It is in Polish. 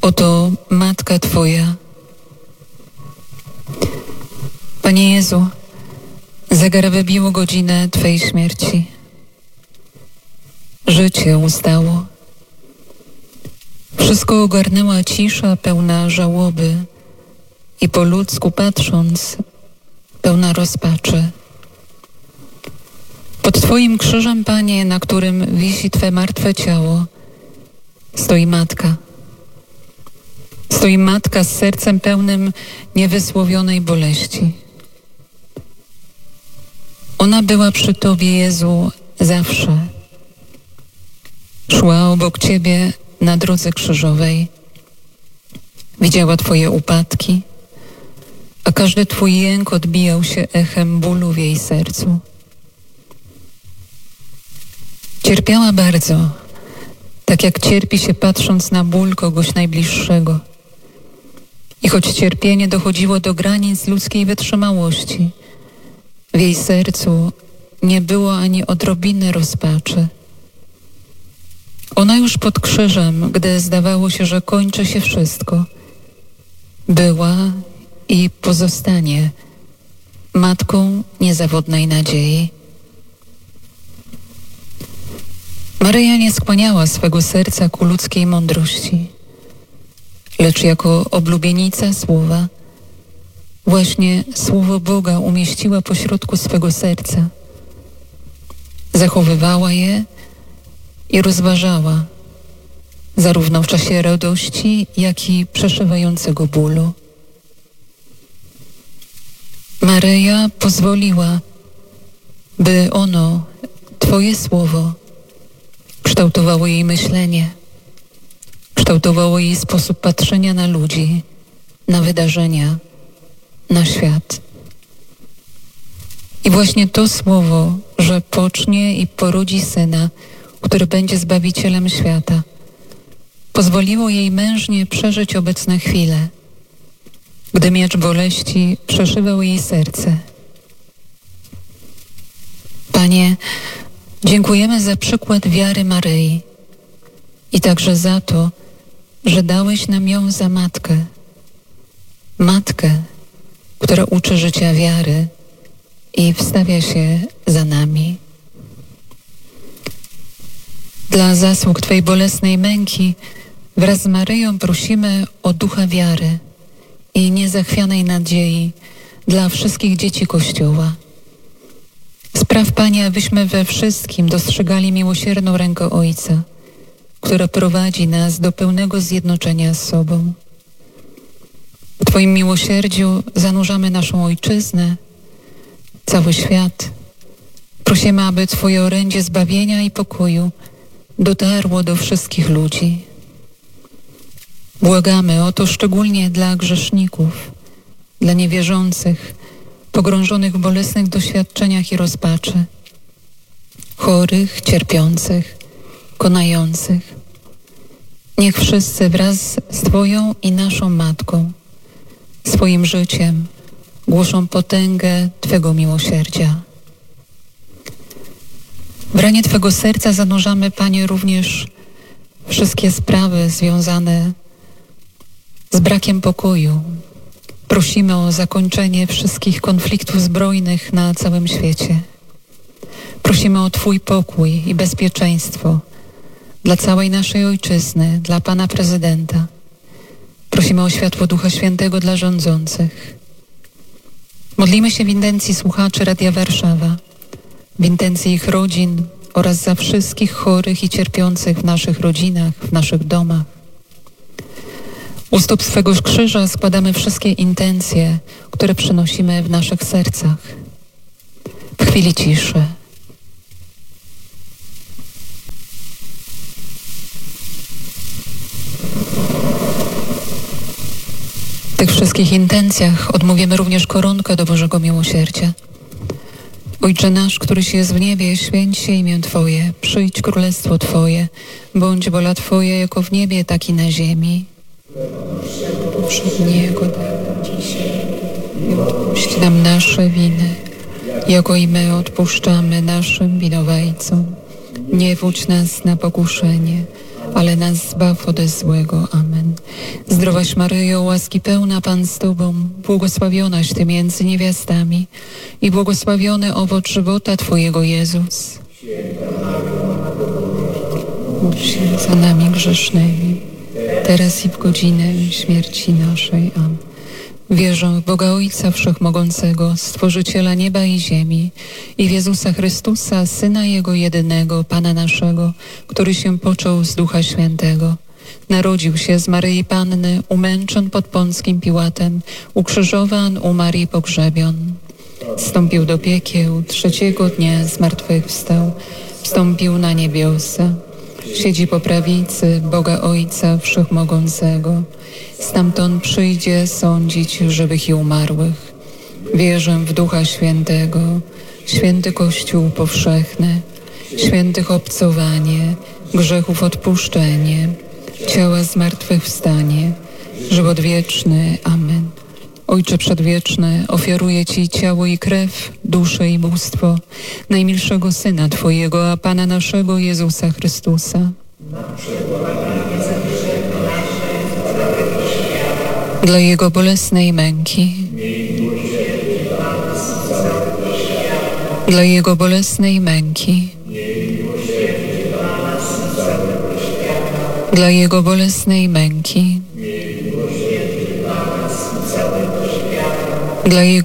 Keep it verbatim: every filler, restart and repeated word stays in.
Oto Matka Twoja. Panie Jezu, zegar wybił godzinę Twej śmierci. Życie ustało. Wszystko ogarnęła cisza pełna żałoby i po ludzku patrząc, pełna rozpaczy. Pod Twoim krzyżem, Panie, na którym wisi Twe martwe ciało, stoi Matka. Stoi Matka z sercem pełnym niewysłowionej boleści. Ona była przy Tobie, Jezu, zawsze. Szła obok Ciebie na drodze krzyżowej. Widziała Twoje upadki, a każdy Twój jęk odbijał się echem bólu w jej sercu. Cierpiała bardzo, tak jak cierpi się patrząc na ból kogoś najbliższego. I choć cierpienie dochodziło do granic ludzkiej wytrzymałości, w jej sercu nie było ani odrobiny rozpaczy. Ona już pod krzyżem, gdy zdawało się, że kończy się wszystko, była i pozostanie matką niezawodnej nadziei. Maryja nie skłaniała swego serca ku ludzkiej mądrości, lecz jako oblubienica słowa, właśnie słowo Boga umieściła pośrodku swego serca. Zachowywała je i rozważała, zarówno w czasie radości, jak i przeszywającego bólu. Maryja pozwoliła, by ono, Twoje słowo, kształtowało jej myślenie, kształtowało jej sposób patrzenia na ludzi, na wydarzenia, na świat. I właśnie to słowo, że pocznie i porodzi Syna, który będzie Zbawicielem świata, pozwoliło jej mężnie przeżyć obecne chwile, gdy miecz boleści przeszywał jej serce. Panie, dziękujemy za przykład wiary Maryi i także za to, że dałeś nam ją za matkę. Matkę, która uczy życia wiary i wstawia się za nami. Dla zasług Twej bolesnej męki wraz z Maryją prosimy o ducha wiary i niezachwianej nadziei dla wszystkich dzieci Kościoła. Spraw, Panie, abyśmy we wszystkim dostrzegali miłosierną rękę Ojca, która prowadzi nas do pełnego zjednoczenia z sobą. W Twoim miłosierdziu zanurzamy naszą Ojczyznę, cały świat. Prosimy, aby Twoje orędzie zbawienia i pokoju dotarło do wszystkich ludzi. Błagamy o to szczególnie dla grzeszników, dla niewierzących, pogrążonych w bolesnych doświadczeniach i rozpaczy, chorych, cierpiących, konających. Niech wszyscy wraz z Twoją i naszą Matką swoim życiem głoszą potęgę Twego miłosierdzia. W ranie Twego serca zanurzamy, Panie, również wszystkie sprawy związane z brakiem pokoju. Prosimy o zakończenie wszystkich konfliktów zbrojnych na całym świecie. Prosimy o Twój pokój i bezpieczeństwo dla całej naszej Ojczyzny, dla Pana Prezydenta. Prosimy o światło Ducha Świętego dla rządzących. Modlimy się w intencji słuchaczy Radia Warszawa, w intencji ich rodzin oraz za wszystkich chorych i cierpiących w naszych rodzinach, w naszych domach. U stóp swego krzyża składamy wszystkie intencje, które przynosimy w naszych sercach. W chwili ciszy. W tych wszystkich intencjach odmówimy również koronkę do Bożego Miłosierdzia. Ojcze nasz, któryś jest w niebie, święć się imię Twoje, przyjdź królestwo Twoje, bądź wola Twoja jako w niebie, tak i na ziemi. Poprzedniego dnia dzisiaj i odpuść nam nasze winy, jako i my odpuszczamy naszym winowajcom. Nie wódź nas na pokuszenie, ale nas zbaw ode złego. Amen. Zdrowaś Maryjo, łaski pełna Pan z Tobą, błogosławionaś Ty między niewiastami i błogosławiony owoc żywota Twojego, Jezus. Módl się za nami grzesznymi, teraz i w godzinę śmierci naszej. Amen. Wierzę w Boga Ojca Wszechmogącego, Stworzyciela nieba i ziemi, i w Jezusa Chrystusa, Syna Jego jedynego, Pana naszego, który się począł z Ducha Świętego. Narodził się z Maryi Panny, umęczon pod Pąckim Piłatem, ukrzyżowan, umarł i pogrzebion. Wstąpił do piekieł, trzeciego dnia zmartwychwstał, wstąpił na niebiosa. Siedzi po prawicy Boga Ojca Wszechmogącego. Stamtąd przyjdzie sądzić żywych i umarłych. Wierzę w Ducha Świętego, święty Kościół powszechny, świętych obcowanie, grzechów odpuszczenie, ciała zmartwychwstanie, żywot wieczny. Amen. Ojcze Przedwieczny, ofiaruję Ci ciało i krew, duszę i bóstwo najmilszego Syna Twojego, a Pana naszego Jezusa Chrystusa. Dla Jego bolesnej męki, dla Jego bolesnej męki, dla Jego bolesnej męki, dla Jego